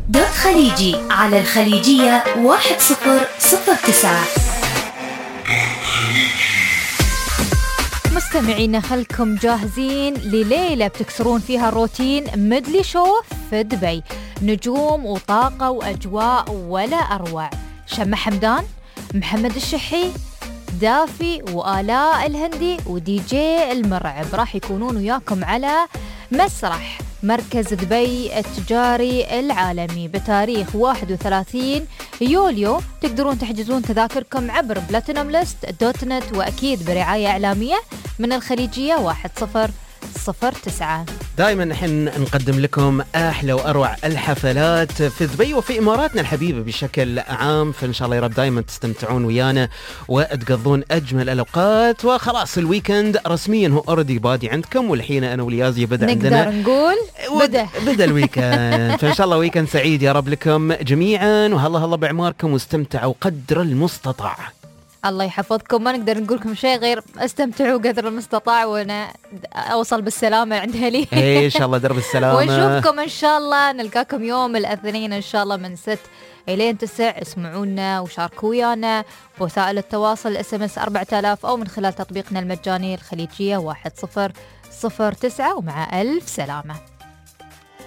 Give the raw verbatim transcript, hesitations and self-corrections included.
دوت خليجي على الخليجية واحد صفر صفر تسعة. مستمعينا خلكم جاهزين لليلة بتكسرون فيها الروتين ميدلي شو في دبي، نجوم وطاقة وأجواء ولا أروع. شمة حمدان، محمد الشحي، دافي وآلاء الهندي ودي جي المرعب راح يكونون وياكم على مسرح مركز دبي التجاري العالمي بتاريخ واحد وثلاثين يوليو. تقدرون تحجزون تذاكركم عبر بلاتينوم ليست دوت نت، وأكيد برعاية إعلامية من الخليجية واحد صفر صفر تسعة. دائما نحن نقدم لكم أحلى وأروع الحفلات في دبي وفي إماراتنا الحبيبة بشكل عام، فإن شاء الله يا رب دائما تستمتعون ويانا وتقضون أجمل الأوقات. وخلاص الويكند رسميا هو أوردي بادي عندكم، والحين أنا واليازي بدأ عندنا نقدر نقول بدأ بدأ الويكند. فإن شاء الله ويكند سعيد يا رب لكم جميعا، وهلا هلا بعماركم واستمتعوا قدر المستطاع. الله يحفظكم. ما نقدر نقول لكم شيء غير استمتعوا قدر المستطاع، وانا اوصل بالسلامه عند هلي ان شاء الله درب السلامه، ونشوفكم ان شاء الله. نلقاكم يوم الاثنين ان شاء الله من ست الين تسع. اسمعونا وشاركوا ويانا بوسائل التواصل اس ام اس أربعة آلاف او من خلال تطبيقنا المجاني الخليجيه واحد صفر صفر تسعة. ومع الف سلامه.